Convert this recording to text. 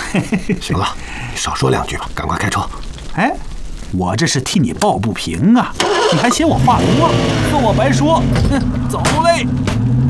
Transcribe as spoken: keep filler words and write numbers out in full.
行了，你少说两句吧，赶快开车。 哎，我这是替你抱不平啊，你还嫌我话多，算我白说。哼，走嘞。